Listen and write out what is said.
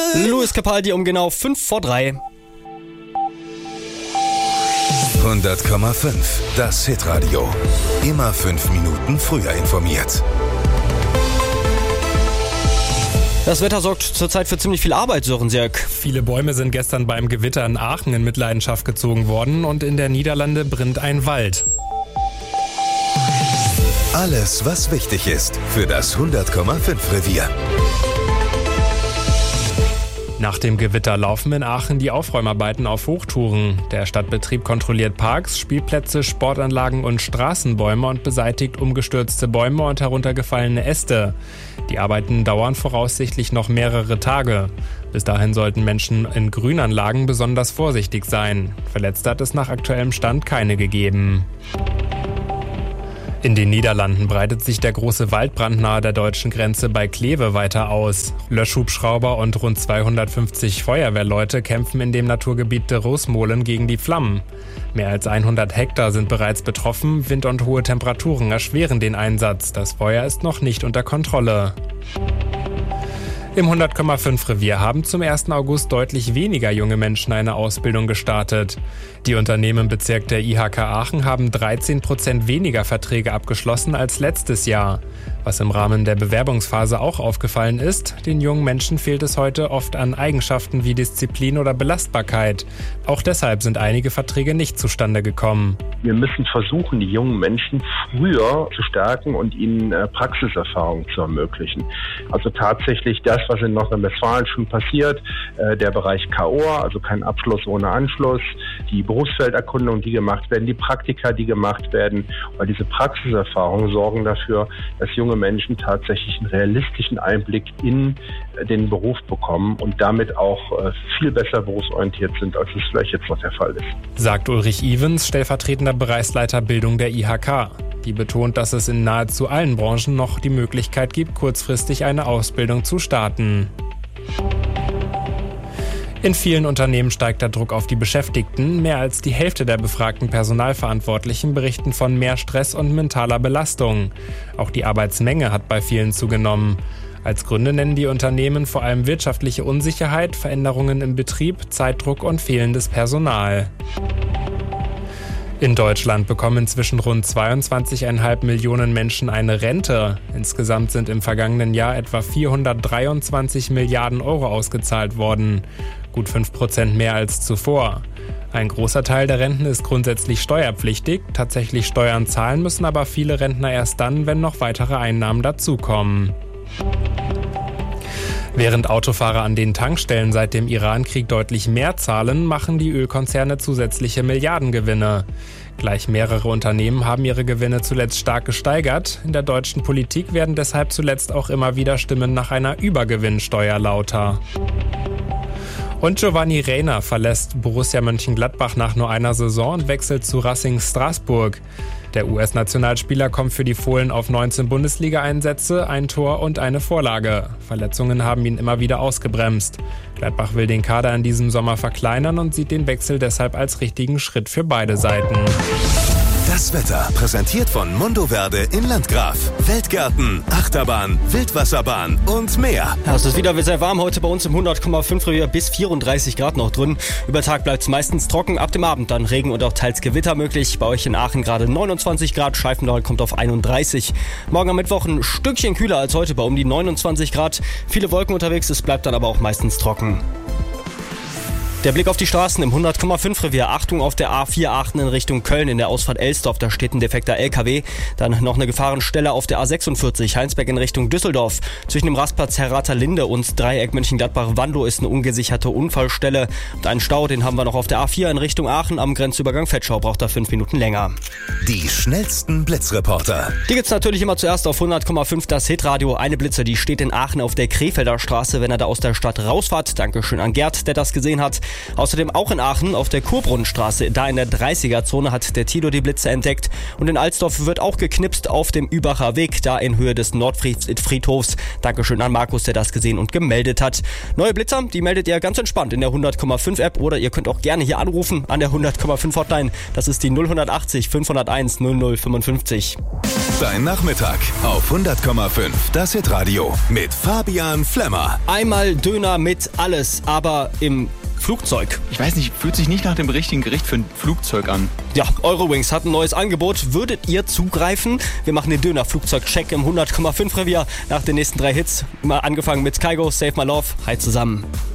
Louis Capaldi um genau 2:55. 100,5. Das Hitradio. Immer 5 Minuten früher informiert. Das Wetter sorgt zurzeit für ziemlich viel Arbeit, Sören Sierk. Viele Bäume sind gestern beim Gewitter in Aachen in Mitleidenschaft gezogen worden und in der Niederlande brennt ein Wald. Alles, was wichtig ist für das 100,5 Revier. Nach dem Gewitter laufen in Aachen die Aufräumarbeiten auf Hochtouren. Der Stadtbetrieb kontrolliert Parks, Spielplätze, Sportanlagen und Straßenbäume und beseitigt umgestürzte Bäume und heruntergefallene Äste. Die Arbeiten dauern voraussichtlich noch mehrere Tage. Bis dahin sollten Menschen in Grünanlagen besonders vorsichtig sein. Verletzte hat es nach aktuellem Stand keine gegeben. In den Niederlanden breitet sich der große Waldbrand nahe der deutschen Grenze bei Kleve weiter aus. Löschhubschrauber und rund 250 Feuerwehrleute kämpfen in dem Naturgebiet de Roosmolen gegen die Flammen. Mehr als 100 Hektar sind bereits betroffen, Wind und hohe Temperaturen erschweren den Einsatz. Das Feuer ist noch nicht unter Kontrolle. Im 100,5 Revier haben zum 1. August deutlich weniger junge Menschen eine Ausbildung gestartet. Die Unternehmen im Bezirk der IHK Aachen haben 13% weniger Verträge abgeschlossen als letztes Jahr. Was im Rahmen der Bewerbungsphase auch aufgefallen ist, den jungen Menschen fehlt es heute oft an Eigenschaften wie Disziplin oder Belastbarkeit. Auch deshalb sind einige Verträge nicht zustande gekommen. Wir müssen versuchen, die jungen Menschen früher zu stärken und ihnen Praxiserfahrung zu ermöglichen. Also tatsächlich das, was in Nordrhein-Westfalen schon passiert, der Bereich KOA, also kein Abschluss ohne Anschluss, die Berufsfelderkundung, die gemacht werden, die Praktika, die gemacht werden, weil diese Praxiserfahrungen sorgen dafür, dass junge Menschen tatsächlich einen realistischen Einblick in den Beruf bekommen und damit auch viel besser berufsorientiert sind, als es vielleicht jetzt noch der Fall ist. Sagt Ulrich Evens, stellvertretender Bereichsleiter Bildung der IHK. Die betont, dass es in nahezu allen Branchen noch die Möglichkeit gibt, kurzfristig eine Ausbildung zu starten. In vielen Unternehmen steigt der Druck auf die Beschäftigten. Mehr als die Hälfte der befragten Personalverantwortlichen berichten von mehr Stress und mentaler Belastung. Auch die Arbeitsmenge hat bei vielen zugenommen. Als Gründe nennen die Unternehmen vor allem wirtschaftliche Unsicherheit, Veränderungen im Betrieb, Zeitdruck und fehlendes Personal. In Deutschland bekommen inzwischen rund 22,5 Millionen Menschen eine Rente. Insgesamt sind im vergangenen Jahr etwa 423 Milliarden Euro ausgezahlt worden. Gut 5% mehr als zuvor. Ein großer Teil der Renten ist grundsätzlich steuerpflichtig. Tatsächlich Steuern zahlen müssen aber viele Rentner erst dann, wenn noch weitere Einnahmen dazukommen. Während Autofahrer an den Tankstellen seit dem Irankrieg deutlich mehr zahlen, machen die Ölkonzerne zusätzliche Milliardengewinne. Gleich mehrere Unternehmen haben ihre Gewinne zuletzt stark gesteigert. In der deutschen Politik werden deshalb zuletzt auch immer wieder Stimmen nach einer Übergewinnsteuer lauter. Und Giovanni Reina verlässt Borussia Mönchengladbach nach nur einer Saison und wechselt zu Racing Straßburg. Der US-Nationalspieler kommt für die Fohlen auf 19 Bundesliga-Einsätze, ein Tor und eine Vorlage. Verletzungen haben ihn immer wieder ausgebremst. Gladbach will den Kader in diesem Sommer verkleinern und sieht den Wechsel deshalb als richtigen Schritt für beide Seiten. Das Wetter präsentiert von Mondoverde in Landgraf. Weltgärten, Achterbahn, Wildwasserbahn und mehr. Ja, es ist wieder sehr warm heute bei uns im 100,5 Revier, bis 34 Grad noch drin. Über Tag bleibt es meistens trocken, ab dem Abend dann Regen und auch teils Gewitter möglich. Bei euch in Aachen gerade 29 Grad, Scheifendahl kommt auf 31. Morgen am Mittwoch ein Stückchen kühler als heute bei um die 29 Grad. Viele Wolken unterwegs, es bleibt dann aber auch meistens trocken. Der Blick auf die Straßen im 100,5 Revier. Achtung auf der A4 Aachen in Richtung Köln in der Ausfahrt Elsdorf. Da steht ein defekter LKW. Dann noch eine Gefahrenstelle auf der A46 Heinsberg in Richtung Düsseldorf. Zwischen dem Rastplatz Herratha-Linde und Dreieck Mönchengladbach-Wandow ist eine ungesicherte Unfallstelle. Und einen Stau, den haben wir noch auf der A4 in Richtung Aachen am Grenzübergang Vetschau. Braucht da 5 Minuten länger. Die schnellsten Blitzreporter. Die gibt's natürlich immer zuerst auf 100,5 das Hitradio. Eine Blitze, die steht in Aachen auf der Krefelder Straße, wenn er da aus der Stadt rausfahrt. Dankeschön an Gerd, der das gesehen hat. Außerdem auch in Aachen auf der Kurbrunnenstraße, da in der 30er-Zone hat der Tilo die Blitze entdeckt. Und in Alsdorf wird auch geknipst auf dem Übacher Weg, da in Höhe des Nordfriedhofs. Dankeschön an Markus, der das gesehen und gemeldet hat. Neue Blitzer, die meldet ihr ganz entspannt in der 100,5 App oder ihr könnt auch gerne hier anrufen an der 100,5 Hotline. Das ist die 0180 501 0055. Dein Nachmittag auf 100,5. Das Hitradio mit Fabian Flemmer. Einmal Döner mit alles, aber im Flugzeug. Ich weiß nicht, fühlt sich nicht nach dem richtigen Gericht für ein Flugzeug an. Ja, Eurowings hat ein neues Angebot. Würdet ihr zugreifen? Wir machen den Döner-Flugzeug-Check im 100,5 Revier nach den nächsten 3 Hits. Mal angefangen mit Kygo, Save My Love. Hi zusammen.